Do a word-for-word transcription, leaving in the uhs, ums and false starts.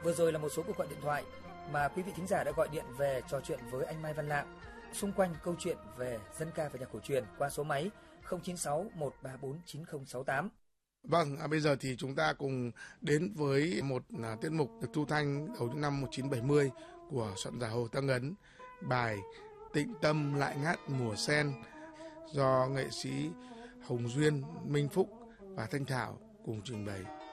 Vừa rồi là một số cuộc gọi điện thoại mà quý vị thính giả đã gọi điện về trò chuyện với anh Mai Văn Lạng xung quanh câu chuyện về dân ca và nhạc cổ truyền qua số máy không chín sáu một ba bốn chín không sáu tám. Vâng, à, bây giờ thì chúng ta cùng đến với một à, tiết mục được thu thanh đầu năm một nghìn chín trăm bảy mươi của soạn giả Hồ Tăng Ấn, bài Tịnh Tâm Lại Ngát Mùa Sen do nghệ sĩ Hồng Duyên, Minh Phúc và Thanh Thảo cùng trình bày.